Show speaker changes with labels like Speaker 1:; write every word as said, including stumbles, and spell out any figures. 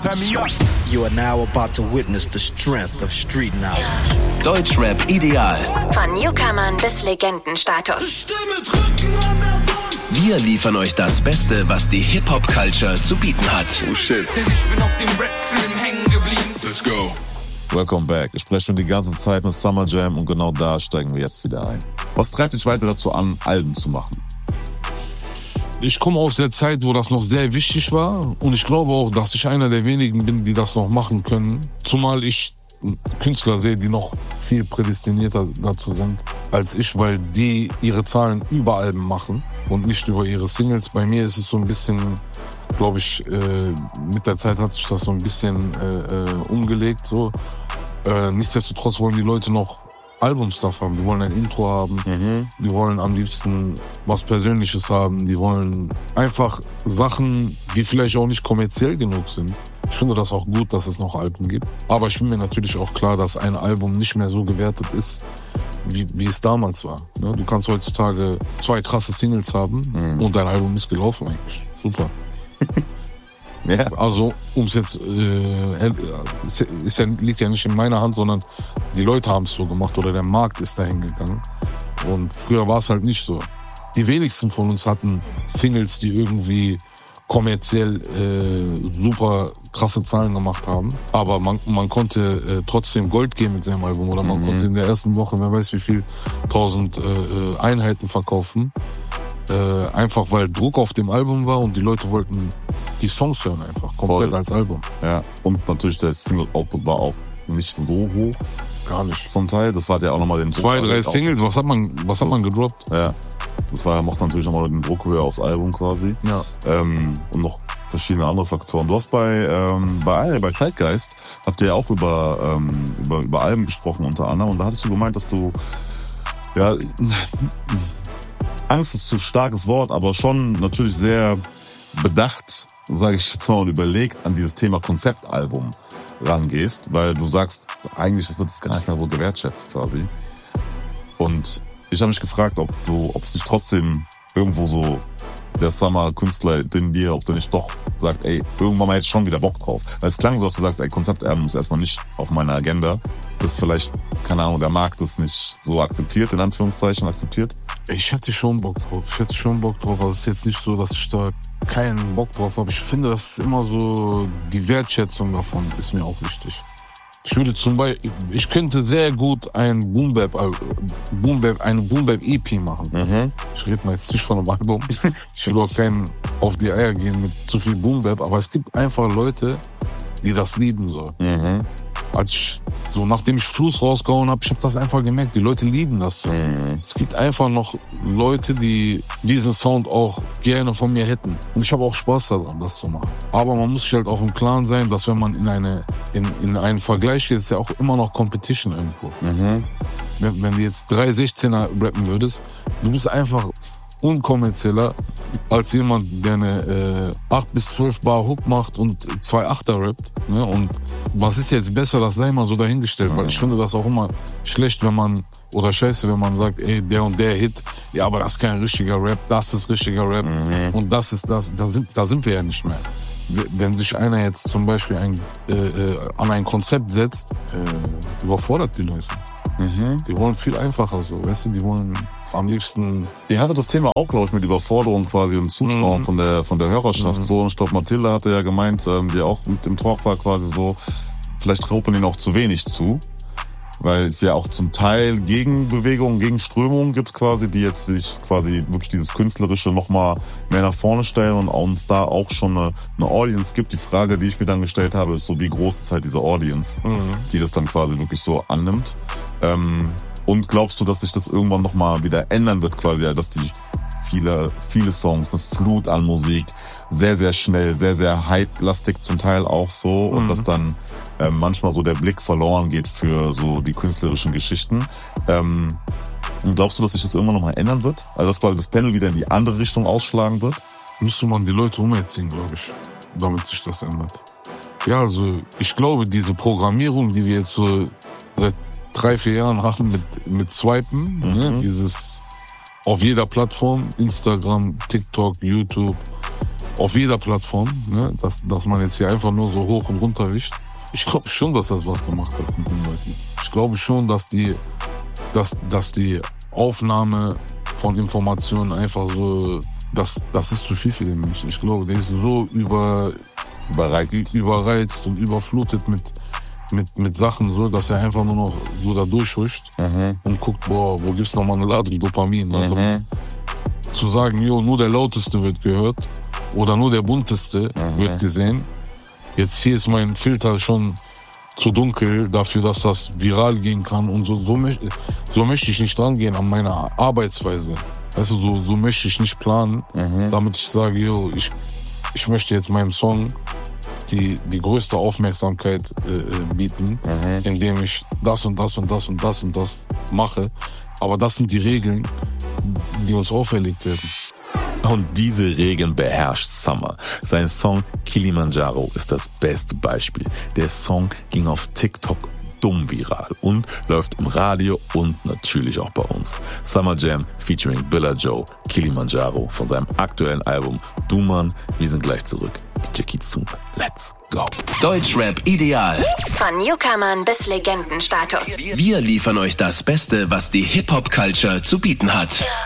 Speaker 1: Turn me up.
Speaker 2: You are now about to witness the strength of street knowledge.
Speaker 3: Deutschrap ideal.
Speaker 4: Von Newcomern bis Legendenstatus.
Speaker 1: Stimme drücken an der Wand.
Speaker 3: Wir liefern euch das Beste, was die Hip-Hop-Culture zu bieten hat.
Speaker 5: Oh shit.
Speaker 1: Denn ich bin auf dem Rap-Film hängen geblieben.
Speaker 5: Let's go.
Speaker 6: Welcome back. Ich spreche schon die ganze Zeit mit Summer Jam und genau da steigen wir jetzt wieder ein. Was treibt dich weiter dazu an, Alben zu machen?
Speaker 7: Ich komme aus der Zeit, wo das noch sehr wichtig war und ich glaube auch, dass ich einer der wenigen bin, die das noch machen können. Zumal ich Künstler sehe, die noch viel prädestinierter dazu sind als ich, weil die ihre Zahlen über Alben machen und nicht über ihre Singles. Bei mir ist es so ein bisschen, glaube ich, äh, mit der Zeit hat sich das so ein bisschen äh, äh, umgelegt. So. Äh, nichtsdestotrotz wollen die Leute noch Albumstuff haben, die wollen ein Intro haben, mhm. die wollen am liebsten was Persönliches haben, die wollen einfach Sachen, die vielleicht auch nicht kommerziell genug sind. Ich finde das auch gut, dass es noch Alben gibt. Aber ich bin mir natürlich auch klar, dass ein Album nicht mehr so gewertet ist, wie, wie es damals war. Du kannst heutzutage zwei krasse Singles haben mhm. und dein Album ist gelaufen eigentlich. Super. Ja. Also, ums jetzt, äh, ist ja, liegt ja nicht in meiner Hand, sondern die Leute haben es so gemacht oder der Markt ist dahin gegangen. Und früher war es halt nicht so. Die wenigsten von uns hatten Singles, die irgendwie kommerziell äh, super krasse Zahlen gemacht haben. Aber man, man konnte äh, trotzdem Gold geben mit seinem Album oder man mhm. konnte in der ersten Woche, wer weiß wie viel, tausend äh, Einheiten verkaufen. Äh, einfach weil Druck auf dem Album war und die Leute wollten die Songs hören einfach, komplett Voll. Als Album.
Speaker 6: Ja, und natürlich der Single-Output war auch nicht so hoch.
Speaker 7: Gar nicht.
Speaker 6: Zum Teil, das war ja auch nochmal den Druck.
Speaker 7: Zwei, drei Singles, was hat man, was hat man gedroppt?
Speaker 6: Ja, das war, macht natürlich nochmal den Druck höher aufs Album quasi.
Speaker 7: Ja.
Speaker 6: Ähm, und noch verschiedene andere Faktoren. Du hast bei, ähm, bei, bei Zeitgeist, habt ihr ja auch über, ähm, über, über Alben gesprochen unter anderem und da hattest du gemeint, dass du, ja, Angst ist zu starkes Wort, aber schon natürlich sehr bedacht, sage ich jetzt mal, und überlegt an dieses Thema Konzeptalbum rangehst, weil du sagst, eigentlich wird es gar nicht mehr so gewertschätzt quasi. Und ich habe mich gefragt, ob du, ob es nicht trotzdem irgendwo so der Summer-Künstler in dir, ob du nicht doch sagst, ey, irgendwann mal jetzt schon wieder Bock drauf. Weil es klang so, dass du sagst, ey, Konzeptalbum ist erstmal nicht auf meiner Agenda. Das ist vielleicht, keine Ahnung, der Markt ist nicht so akzeptiert, in Anführungszeichen akzeptiert.
Speaker 7: Ich hätte schon Bock drauf. Ich hätte schon Bock drauf. Also es ist jetzt nicht so, dass ich da keinen Bock drauf habe. Ich finde, das ist immer so, die Wertschätzung davon ist mir auch wichtig. Ich würde zum Beispiel, ich könnte sehr gut ein Boom-Bap, Boom-Bap, eine Boom-Bap-E P machen. Mhm. Ich rede mal jetzt nicht von einem Album. Ich will auch keinen auf die Eier gehen mit zu viel Boom-Bap, aber es gibt einfach Leute, die das lieben so. Mhm. Als ich, so nachdem ich Fluss rausgehauen habe, ich habe das einfach gemerkt, die Leute lieben das so. Mhm. Es gibt einfach noch Leute, die diesen Sound auch gerne von mir hätten. Und ich habe auch Spaß daran, das zu machen. Aber man muss sich halt auch im Klaren sein, dass wenn man in eine in, in einen Vergleich geht, ist ja auch immer noch Competition irgendwo. Mhm. Wenn, wenn du jetzt drei sechzehner rappen würdest, du bist einfach unkommerzieller als jemand, der eine äh, acht bis zwölf Bar Hook macht und zwei Achter rappt. Ne? Und was ist jetzt besser, das sei mal so dahingestellt. Mhm. Weil ich finde das auch immer schlecht, wenn man, oder scheiße, wenn man sagt, ey, der und der Hit, ja, aber das ist kein richtiger Rap, das ist richtiger Rap mhm. und das ist das, da sind, da sind wir ja nicht mehr. Wenn sich einer jetzt zum Beispiel ein, äh, äh, an ein Konzept setzt, äh, überfordert die Leute. Mhm. Die wollen viel einfacher so, weißt du, die wollen am liebsten...
Speaker 6: Ihr hattet das Thema auch, glaube ich, mit Überforderung quasi und Zutrauen mhm. von der von der Hörerschaft. Mhm. So, und ich glaube, Mathilda hatte ja gemeint, ähm, die auch mit dem Talk war quasi so, vielleicht traut man ihnen auch zu wenig zu. Weil es ja auch zum Teil Gegenbewegungen, Gegenströmungen gibt quasi, die jetzt sich quasi wirklich dieses Künstlerische nochmal mehr nach vorne stellen und uns da auch schon eine, eine Audience gibt. Die Frage, die ich mir dann gestellt habe, ist so, wie groß ist halt diese Audience, mhm. die das dann quasi wirklich so annimmt. Ähm, und glaubst du, dass sich das irgendwann nochmal wieder ändern wird quasi, dass die viele, viele Songs, eine Flut an Musik, sehr, sehr schnell, sehr, sehr hype-lastig zum Teil auch so mhm. und dass dann äh, manchmal so der Blick verloren geht für so die künstlerischen Geschichten. Ähm, und glaubst du, dass sich das irgendwann nochmal ändern wird? Also dass quasi das Panel wieder in die andere Richtung ausschlagen wird?
Speaker 7: Müsste man die Leute umerziehen, glaube ich, damit sich das ändert. Ja, also ich glaube, diese Programmierung, die wir jetzt so seit drei, vier Jahren haben mit, mit Swipen, mhm. ne, dieses auf jeder Plattform, Instagram, TikTok, YouTube, auf jeder Plattform, ne? dass, dass man jetzt hier einfach nur so hoch und runter wischt. Ich glaube schon, dass das was gemacht hat mit den Leuten. Ich glaube schon, dass die, dass, dass die Aufnahme von Informationen einfach so, das, das ist zu viel für den Menschen. Ich glaube, der ist so über,
Speaker 6: Überreizt.
Speaker 7: überreizt und überflutet mit, mit, mit Sachen, so, dass er einfach nur noch so da durchhuscht
Speaker 6: Mhm.
Speaker 7: und guckt, boah, wo gibt's noch mal eine Ladung Dopamin? Also,
Speaker 6: Mhm.
Speaker 7: zu sagen, jo, nur der Lauteste wird gehört oder nur der Bunteste
Speaker 6: Mhm.
Speaker 7: wird gesehen. Jetzt hier ist mein Filter schon zu dunkel dafür, dass das viral gehen kann und so, so, möcht, so möchte ich nicht rangehen an meiner Arbeitsweise. Weißt du, so, so möchte ich nicht planen,
Speaker 6: Mhm.
Speaker 7: damit ich sage, jo, ich, ich möchte jetzt meinem Song die, die größte Aufmerksamkeit äh, bieten,
Speaker 6: Mhm.
Speaker 7: indem ich das und das und das und das und das mache. Aber das sind die Regeln, die uns auferlegt werden.
Speaker 5: Und diese Regeln beherrscht Summer. Sein Song Kilimanjaro ist das beste Beispiel. Der Song ging auf TikTok dumm viral und läuft im Radio und natürlich auch bei uns. Summer Jam featuring Billa Joe, Kilimanjaro von seinem aktuellen Album Duman. Wir sind gleich zurück. D J Kitsune, let's go.
Speaker 3: Deutschrap ideal.
Speaker 4: Von Newcomern bis Legendenstatus.
Speaker 3: Wir liefern euch das Beste, was die Hip-Hop-Culture zu bieten hat.